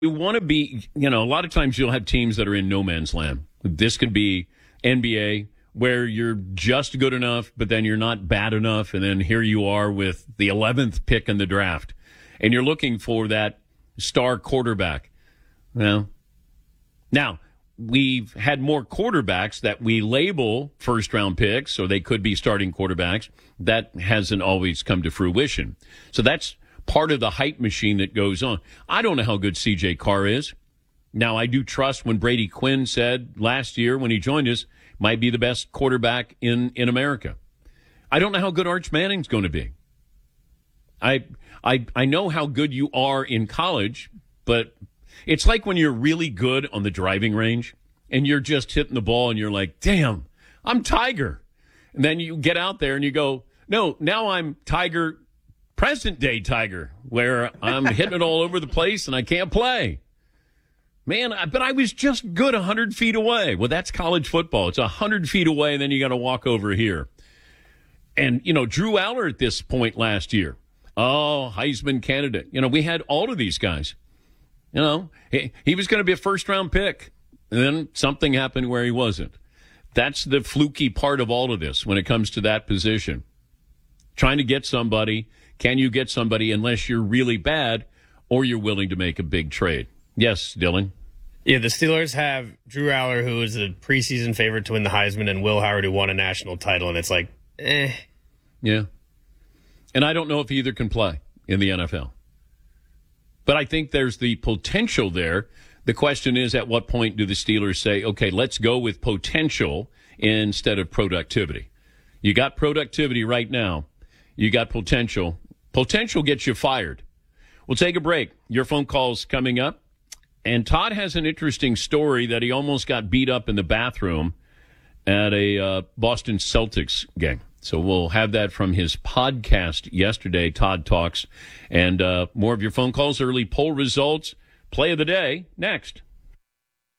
We want to be, a lot of times you'll have teams that are in no man's land. This could be NBA, where you're just good enough, but then you're not bad enough. And then here you are with the 11th pick in the draft. And you're looking for that star quarterback. Well, now, we've had more quarterbacks that we label first-round picks, so they could be starting quarterbacks. That hasn't always come to fruition. So that's part of the hype machine that goes on. I don't know how good C.J. Carr is. Now, I do trust when Brady Quinn said last year when he joined us, might be the best quarterback in America. I don't know how good Arch Manning's going to be. I know how good you are in college, but it's like when you're really good on the driving range and you're just hitting the ball and you're like, damn, I'm Tiger. And then you get out there and you go, no, now I'm Tiger, present day Tiger, where I'm hitting it all over the place and I can't play. Man, but I was just good 100 feet away. Well, that's college football. It's 100 feet away, and then you got to walk over here. And, Drew Aller at this point last year, Heisman candidate. We had all of these guys. He was going to be a first-round pick, and then something happened where he wasn't. That's the fluky part of all of this when it comes to that position. Trying to get somebody, can you get somebody unless you're really bad or you're willing to make a big trade? Yes, Dylan. Yeah, the Steelers have Drew Aller, who is a preseason favorite to win the Heisman, and Will Howard, who won a national title, and it's like, Yeah. And I don't know if either can play in the NFL. But I think there's the potential there. The question is, at what point do the Steelers say, okay, let's go with potential instead of productivity? You got productivity right now. You got potential. Potential gets you fired. We'll take a break. Your phone call's coming up. And Todd has an interesting story that he almost got beat up in the bathroom at a Boston Celtics game. So we'll have that from his podcast yesterday, Todd Talks. And more of your phone calls, early poll results, play of the day, next.